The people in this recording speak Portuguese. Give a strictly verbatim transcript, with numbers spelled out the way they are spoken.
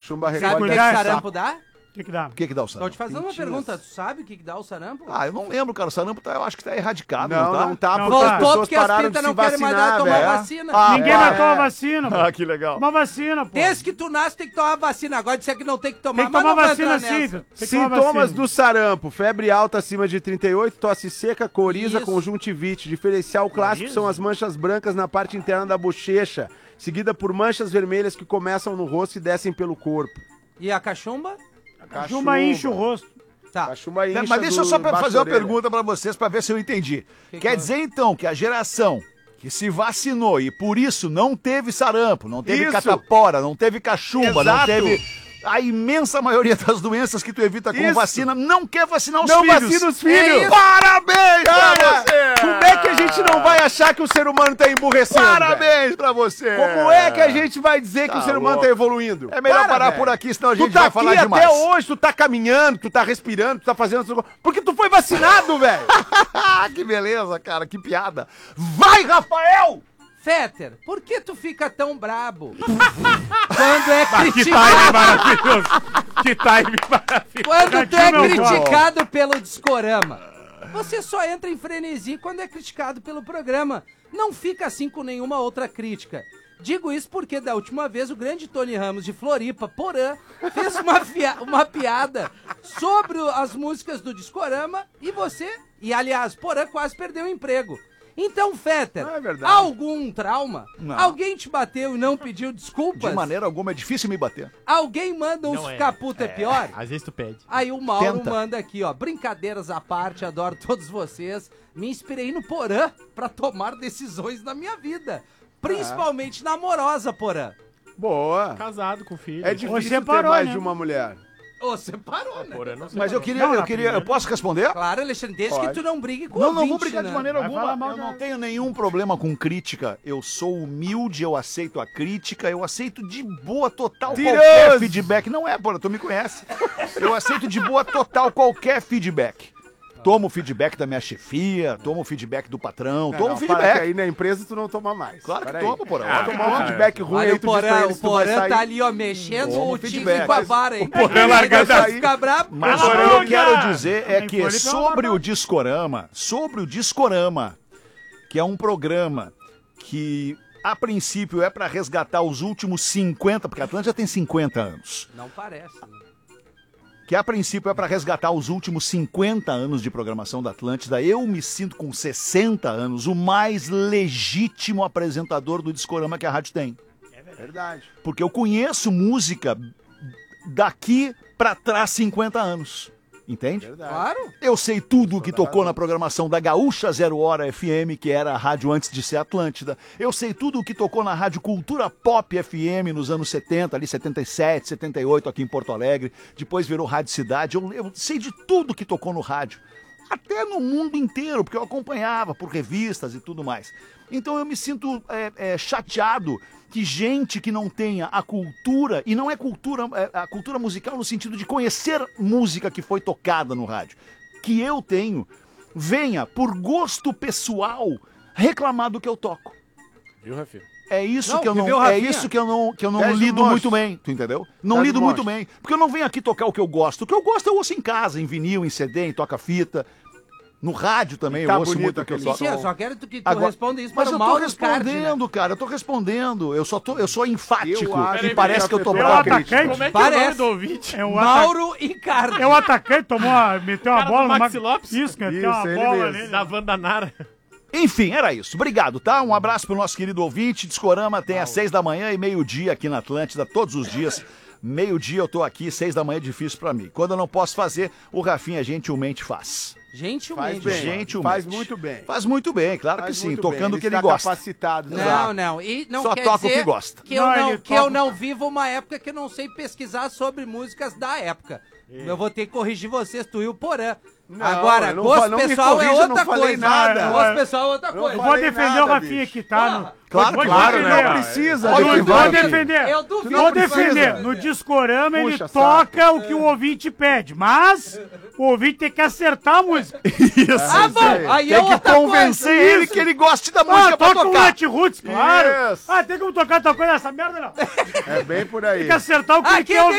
Cachumba Sabe o recolhe que, que a sarampo dá? O que que dá? O que que dá o Tô sarampo? te fazendo uma Pintinhas. pergunta. Tu sabe o que, que dá o sarampo? Ah, eu não lembro, cara. O sarampo tá, eu acho que tá erradicado, Não, não tá? não tá, Não, porque tá. as Voltou pessoas porque as pararam de pintas se não querem mais dar vacinar, tomar velho. vacina. Ah, Ninguém é. vai tomar vacina, pô. Ah, que legal. Toma vacina, pô. Desde que tu nasce tem que tomar vacina. Agora disser que não tem que tomar, Tem que mas tomar não vai vacina entrar sim. nessa. Tem que tomar Sintomas vacina. do sarampo: febre alta acima de trinta e oito, tosse seca, coriza, Isso. conjuntivite. Diferencial clássico Coriza? são as manchas brancas na parte interna da bochecha, seguida por manchas vermelhas que começam no rosto e descem pelo corpo. E a cachumba? Cachumba enche o rosto. Tá. Cachumba incha Mas deixa eu do- só pra embaixo fazer da uma orelha. pergunta pra vocês, pra ver se eu entendi. Que Quer que dizer, então, que a geração que se vacinou e por isso não teve sarampo, não teve Isso. catapora, não teve cachumba, não Exato. teve a imensa maioria das doenças que tu evita com Isso. vacina, não quer vacinar os Não filhos. vacina os É filhos! isso. Parabéns pra Cara, você! como é que a gente não vai achar que o ser humano tá emburrecendo? velho? Parabéns pra você! Como é que a gente vai dizer que Tá o ser humano louco. tá evoluindo? É melhor Para, parar velho. por aqui, senão a gente Tu tá vai aqui falar até demais. hoje, tu tá caminhando, tu tá respirando, tu tá fazendo... essas coisas. Porque tu foi vacinado, velho! que beleza, cara, que piada. Vai, Rafael! Fetter, por que tu fica tão brabo? Quando é Que criticado, time maravilhoso! Que time maravilhoso! quando tu é Gatinho, meu criticado pelo Discorama. Você só entra em frenesi quando é criticado pelo programa. Não fica assim com nenhuma outra crítica. Digo isso porque da última vez o grande Tony Ramos de Floripa, Porã, fez uma, fia- uma piada sobre o- as músicas do Discorama e você, e aliás, Porã quase perdeu o emprego. Então, Fetter, Ah, é verdade. algum trauma? Não. Alguém te bateu e não pediu desculpas? De maneira alguma é difícil me bater. Alguém manda uns Não é. ficar puta é pior? Às vezes tu pede. Aí o Mauro Tenta. manda aqui, ó, brincadeiras à parte, adoro todos vocês. Me inspirei no Porã pra tomar decisões na minha vida. Principalmente na amorosa, Porã. Boa. Casado com filho. É difícil Você ter parou, mais né? de uma mulher. Ô, você parou, né? Porra, não sei. Mas eu queria, Não, eu na queria, eu primeira- posso responder? Claro, Alexandre, desde Pode. que tu não brigue com o Não, não vou ouvinte, brigar de né? maneira Vai falar alguma. mal Eu não da- tenho nenhum problema com crítica. Eu sou humilde, eu aceito a crítica, eu aceito de boa total Mentiroso! qualquer feedback. Não é, porra, tu me conhece. Eu aceito de boa total qualquer feedback. Tomo feedback da minha chefia, tomo feedback do patrão, tomo Não, para que feedback. aí na empresa tu não toma mais. Claro que Pera aí. toma, porra. Vai tomar um feedback ruim Olha, aí, o tu diz pra Porã, eles o que tu vai Porã sair. tá ali, ó, mexendo Toma o tigre feedback. com a vara, hein? Porã Aí largando vai a- ficar brabo. Mas Cala o a que eu boca! quero dizer é Em que Floripa é uma sobre o barbada. Discorama, sobre o Discorama, que é um programa que a princípio é para resgatar os últimos cinquenta, porque a Atlântida tem cinquenta anos, Não parece, né? que a princípio é para resgatar os últimos cinquenta anos de programação da Atlântida. Eu me sinto com sessenta anos o mais legítimo apresentador do Discorama que a rádio tem. Verdade. Porque eu conheço música daqui para trás cinquenta anos. Entende? Verdade. Claro. Eu sei tudo o que tocou na programação da Gaúcha Zero Hora F M, que era a rádio antes de ser Atlântida. Eu sei tudo o que tocou na rádio Cultura Pop F M nos anos setenta, ali setenta e sete, setenta e oito aqui em Porto Alegre. Depois virou Rádio Cidade. Eu, eu sei de tudo que tocou no rádio. Até no mundo inteiro, porque eu acompanhava por revistas e tudo mais. Então eu me sinto é, é, chateado que gente que não tenha a cultura, e não é cultura, é, a cultura musical no sentido de conhecer música que foi tocada no rádio, que eu tenho, venha, por gosto pessoal, reclamar do que eu toco. Viu, Rafinha? É isso Não, que eu que não, viu, é Rafinha? isso que eu não, que eu não Dez lido monstros. muito bem, tu entendeu? Não Dez lido muito monstros. bem, porque eu não venho aqui tocar o que eu gosto. O que eu gosto eu ouço em casa, em vinil, em C D, em toca-fita. No rádio também Tá eu ouço bonito muito o que eu aquele toco. Tia, eu só quero que tu Agora- responda isso Mas para eu o tô Mauro Cardi, né? respondendo, cara, eu tô respondendo. Eu só tô, eu sou enfático Eu acho e que parece já que eu tô afetou É o bravo. atacante. Como é que Parece. é o nome do ouvinte? É o, ata... Mauro Icardi. é o atacante, tomou uma, meteu uma Cara do bola no Maxi Max- Lopes? Isso, meteu Isso, uma ele bola mesmo. nele. Da Wanda Nara. Enfim, era isso. Obrigado, tá? Um abraço pro nosso querido ouvinte. Discorama tem às seis da manhã e meio-dia aqui na Atlântida, todos os dias. Meio-dia eu tô aqui, seis da manhã é difícil pra mim. Quando eu não posso fazer, o Rafinha gentilmente faz. Faz Gentilmente. bem. Gentilmente. Faz muito bem. Faz muito bem, claro Faz que sim, muito tocando bem. o que ele está gosta. capacitado. né? Não, não. E não Só quer toca o dizer que gosta. Que eu Não, não, ele que eu toca- não vivo uma época que eu não sei pesquisar sobre músicas da época. Eu vou ter que corrigir vocês, tu e o Porã. Não, Agora, eu não gosto fa- não me pessoal corrija, é eu outra não falei coisa. nada. Gosto pessoal é outra Não coisa. Eu vou falei defender nada, o Rafinha bicho. que tá no... Claro, vou claro, defender. Não precisa, Olha de que que Vou vai. vai. defender. Eu duvido Vou que defender. vai. No Discorama ele Puxa toca o que o ouvinte pede, mas o ouvinte tem que acertar a música. Isso. Ah, bom, aí é Tem que outra convencer coisa. ele que ele goste da Ah, música pra toca um tocar. Nat Roots, claro. Isso. Ah, tem como tocar tua coisa nessa merda, não. É bem por aí. Tem que acertar o que ele Aqui quer é ouvir.